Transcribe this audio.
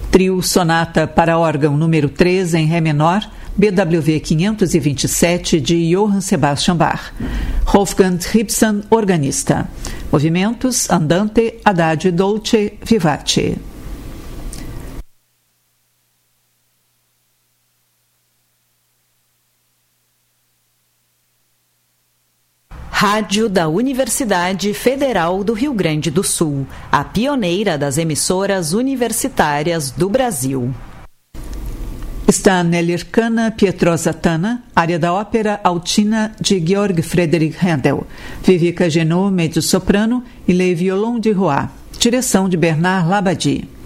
Trio Sonata para órgão número 3 em Ré menor, BWV 527 de Johann Sebastian Bach. Wolfgang Ribson, organista. Movimentos Andante, Adagio Dolce, Vivace. Rádio da Universidade Federal do Rio Grande do Sul, a pioneira das emissoras universitárias do Brasil. Está Nelircana Pietrosatana, área da ópera Altina de Georg Friedrich Händel, Vivica Genot, mezzo-soprano, e Le Violon de Roy, direção de Bernard Labadie.